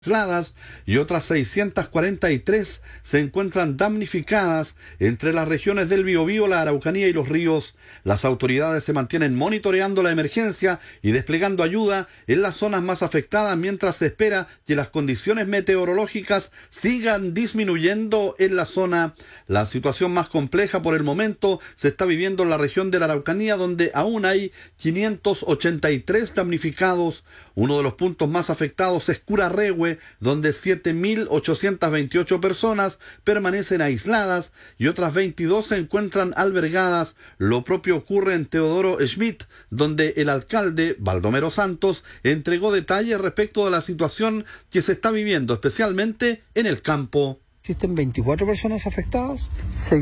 aisladas y otras 643 se encuentran damnificadas entre las regiones del Biobío, la Araucanía y los ríos. Las autoridades se mantienen monitoreando la emergencia y desplegando ayuda en las zonas más afectadas mientras se espera que las condiciones meteorológicas sigan disminuyendo en la zona. La situación más compleja por el momento se está viviendo en la región de la Araucanía, donde aún hay 583 damnificados. Uno de los puntos más afectados es Curarrehue, donde 7.828 personas permanecen aisladas y otras 22 se encuentran albergadas. Lo propio ocurre en Teodoro Schmidt, donde el alcalde, Baldomero Santos, entregó detalles respecto de la situación que se está viviendo, especialmente en el campo. Existen 24 personas afectadas,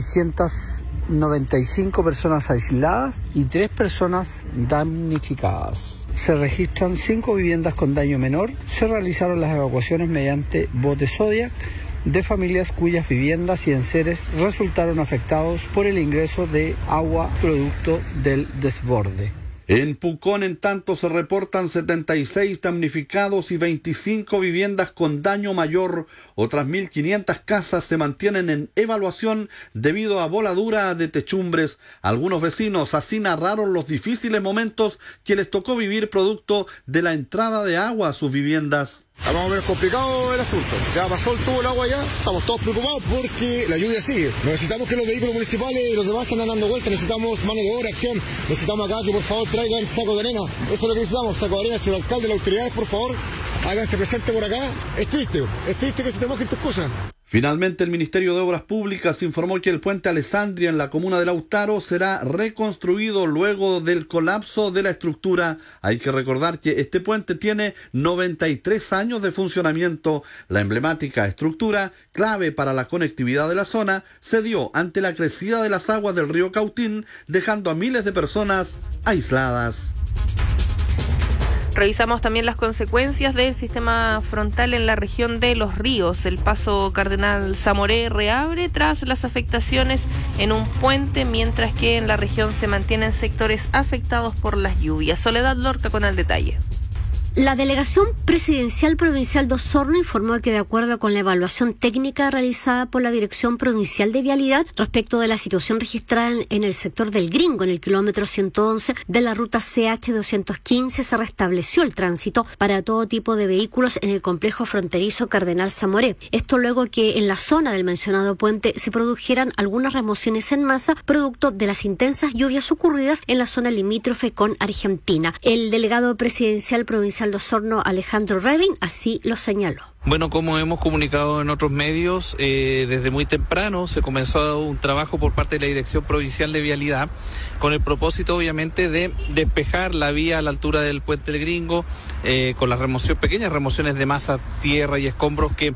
695 personas aisladas y 3 personas damnificadas. Se registran 5 viviendas con daño menor. Se realizaron las evacuaciones mediante botes Zodiac de familias cuyas viviendas y enseres resultaron afectados por el ingreso de agua producto del desborde. En Pucón, en tanto, se reportan 76 damnificados y 25 viviendas con daño mayor. Otras 1.500 casas se mantienen en evaluación debido a voladura de techumbres. Algunos vecinos así narraron los difíciles momentos que les tocó vivir producto de la entrada de agua a sus viviendas. Está más o menos complicado el asunto. Ya pasó el tubo el agua ya, estamos todos preocupados porque la lluvia sigue. Necesitamos que los vehículos municipales y los demás estén dando vueltas, necesitamos mano de obra, acción. Necesitamos acá que por favor traigan saco de arena. Eso es lo que necesitamos, saco de arena, señor alcalde, las autoridades, por favor, háganse presente por acá. Es triste que se te mojen tus cosas. Finalmente, el Ministerio de Obras Públicas informó que el puente Alessandria en la comuna de Lautaro será reconstruido luego del colapso de la estructura. Hay que recordar que este puente tiene 93 años de funcionamiento. La emblemática estructura, clave para la conectividad de la zona, se dio ante la crecida de las aguas del río Cautín, dejando a miles de personas aisladas. Revisamos también las consecuencias del sistema frontal en la región de Los Ríos. El paso Cardenal Zamoré reabre tras las afectaciones en un puente, mientras que en la región se mantienen sectores afectados por las lluvias. Soledad Lorca con el detalle. La Delegación Presidencial Provincial de Osorno informó que, de acuerdo con la evaluación técnica realizada por la Dirección Provincial de Vialidad respecto de la situación registrada en el sector del Gringo, en el kilómetro 111 de la ruta CH215, se restableció el tránsito para todo tipo de vehículos en el complejo fronterizo Cardenal Zamoré. Esto luego que en la zona del mencionado puente se produjeran algunas remociones en masa producto de las intensas lluvias ocurridas en la zona limítrofe con Argentina. El delegado presidencial provincial de Osorno, Alejandro Reding, así lo señaló. Bueno, como hemos comunicado en otros medios, desde muy temprano se comenzó un trabajo por parte de la Dirección Provincial de Vialidad con el propósito, obviamente, de despejar la vía a la altura del Puente del Gringo, con las pequeñas remociones de masa, tierra y escombros que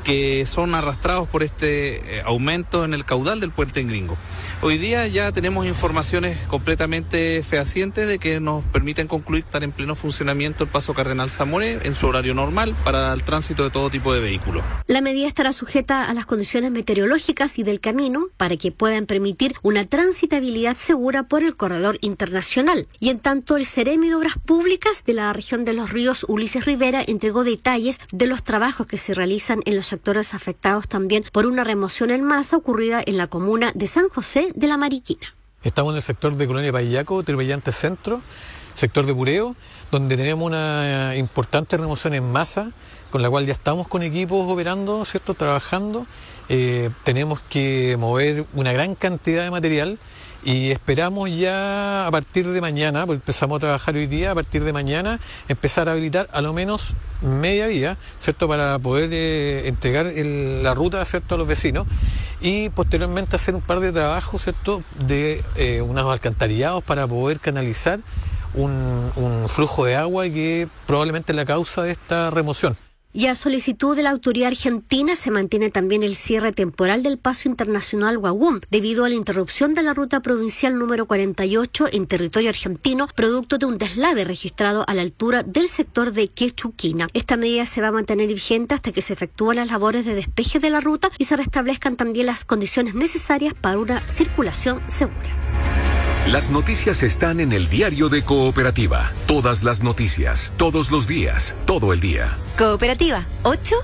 son arrastrados por este aumento en el caudal del Puente del Gringo. Hoy día ya tenemos informaciones completamente fehacientes de que nos permiten concluir estar en pleno funcionamiento el paso Cardenal Zamoré en su horario normal para el tránsito de todo tipo de vehículos. La medida estará sujeta a las condiciones meteorológicas y del camino para que puedan permitir una transitabilidad segura por el corredor internacional. Y en tanto, el Seremi de Obras Públicas de la región de Los Ríos, Ulises Rivera, entregó detalles de los trabajos que se realizan en los sectores afectados también por una remoción en masa ocurrida en la comuna de San José de la Mariquina. Estamos en el sector de Colonia Payaco, Tribellante Centro, sector de Pureo, donde tenemos una importante remoción en masa, con la cual ya estamos con equipos operando, ¿cierto?, trabajando. Tenemos que mover una gran cantidad de material y esperamos ya a partir de mañana, porque empezamos a trabajar hoy día, a partir de mañana empezar a habilitar a lo menos media vía, ¿cierto?, para poder entregar la ruta, ¿cierto?, a los vecinos, y posteriormente hacer un par de trabajos, ¿cierto?, de unos alcantarillados para poder canalizar un flujo de agua que probablemente es la causa de esta remoción. Y a solicitud de la autoridad argentina se mantiene también el cierre temporal del paso internacional Guagum debido a la interrupción de la ruta provincial número 48 en territorio argentino, producto de un deslave registrado a la altura del sector de Quechuquina. Esta medida se va a mantener vigente hasta que se efectúen las labores de despeje de la ruta y se restablezcan también las condiciones necesarias para una circulación segura. Las noticias están en el diario de Cooperativa. Todas las noticias, todos los días, todo el día. Cooperativa, 8